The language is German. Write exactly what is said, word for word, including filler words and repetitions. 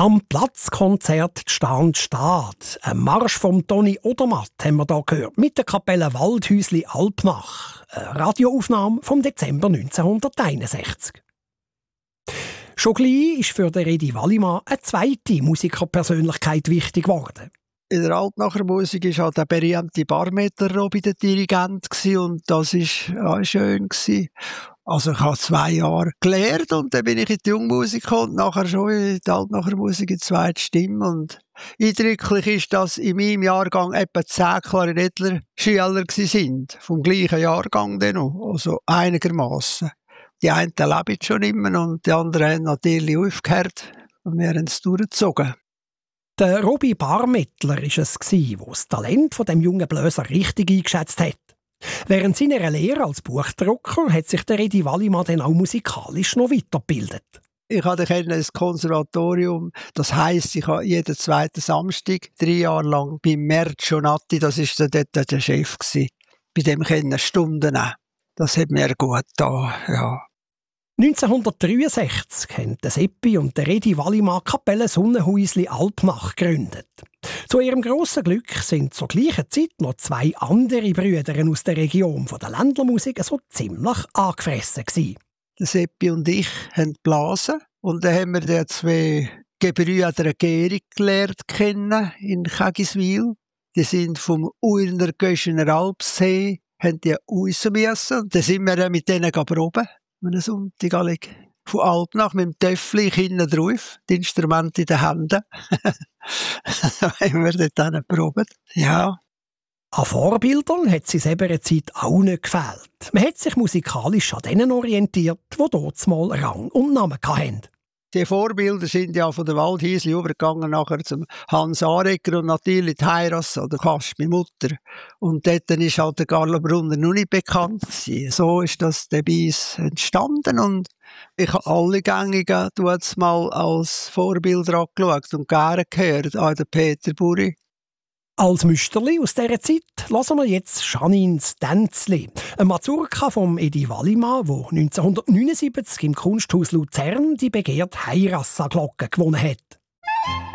Am Platzkonzert «Stand steht». Ein Marsch vom Toni Odermatt haben wir hier gehört, mit der Kapelle Waldhäusli Alpnach. Eine Radioaufnahme vom Dezember neunzehnhunderteinundsechzig. Schon gleich ist für den Redi Wallimann eine zweite Musikerpersönlichkeit wichtig geworden. In der Alpnacher Musik war halt der berühmte Barmeter Robi der Dirigent und das war ja, schön. Also ich habe zwei Jahre gelernt und dann bin ich in die Jungmusik gekommen und nachher schon in die Alpnacher Musik in zweiter Stimme. Und eindrücklich ist, dass in meinem Jahrgang etwa zehn Klarinettler Schüler waren, vom gleichen Jahrgang dann noch, also einigermaßen. Die einen leben schon immer und die anderen haben natürlich aufgehört und wir haben es durchgezogen. Der Robi Barmettler war es, der das Talent von dem jungen Blöser richtig eingeschätzt hat. Während seiner Lehre als Buchdrucker hat sich der Redi Wallimann dann auch musikalisch noch weitergebildet. Ich hatte ein Konservatorium, das heisst, ich habe jeden zweiten Samstag drei Jahre lang bei Mercionati, das war dort der Chef, bei dem können Stunden nehmen. Das hat mir gut getan, ja. neunzehnhundertdreiundsechzig haben der Seppi und der Redi Wallimann die Kapelle Sonnenhäusli Alpnach gegründet. Zu ihrem grossen Glück sind zur gleichen Zeit noch zwei andere Brüder aus der Region von der Ländlermusik so ziemlich angefressen gewesen. Der Seppi und ich haben geblasen und dann haben wir die zwei Gebrüder Gehrig gelernt kennen in Kägiswil. Die sind vom Urner Göschener Alpsee, haben die raus müssen. Dann sind wir mit denen proben. Am Sonntag alle von Alpnach mit dem Töffel hinten drauf, die Instrumente in den Händen. Da haben wir dort geprobt. Ja. An Vorbildern hat es in selber Zeit auch nicht gefehlt. Man hat sich musikalisch an denen orientiert, die dort mal Rang und Namen hatten. Die Vorbilder sind ja von der Waldhäusli übergegangen nachher zum Hans Arecker und natürlich die Heiras oder Kast, meine Mutter. Und dort ist halt der Carlo Brunner noch nicht bekannt gewesen. So ist das dabei entstanden und ich habe alle Gängigen dort mal als Vorbilder angeschaut und gerne gehört an den Peter Buri. Als Müsterli aus dieser Zeit hören wir jetzt Janins Tänzli, eine Mazurka vom Edi Wallimann, der neunzehnhundertneunundsiebzig im Kunsthaus Luzern die begehrte Heirassa-Glocke gewonnen hat.